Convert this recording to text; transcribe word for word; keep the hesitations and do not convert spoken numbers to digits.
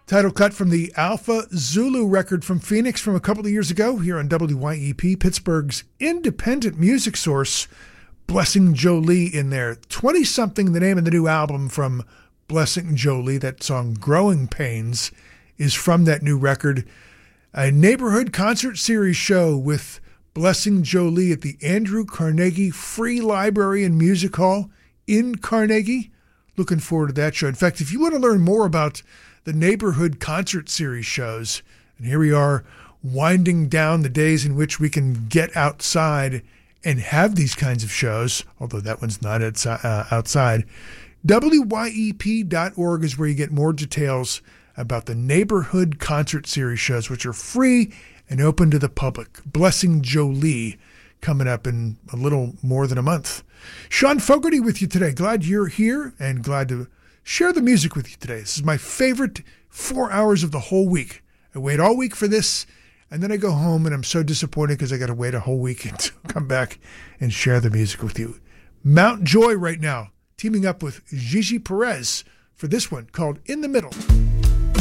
Title cut from the Alpha Zulu record from Phoenix from a couple of years ago here on W Y E P, Pittsburgh's independent music source. Blessing Jolie in there. twenty-something, the name of the new album from Blessing Jolie. That song, Growing Pains, is from that new record. A neighborhood concert series show with Blessing Jolie at the Andrew Carnegie Free Library and Music Hall in Carnegie. Looking forward to that show. In fact, if you want to learn more about the neighborhood concert series shows, and here we are winding down the days in which we can get outside and have these kinds of shows, although that one's not outside. W Y E P dot org is where you get more details about the neighborhood concert series shows, which are free and open to the public. Blessing Jolie coming up in a little more than a month. Sean Fogarty with you today. Glad you're here and glad to share the music with you today. This is my favorite four hours of the whole week. I wait all week for this, and then I go home, and I'm so disappointed because I got to wait a whole week to come back and share the music with you. Mount Joy right now, teaming up with Gigi Perez for this one called In the Middle.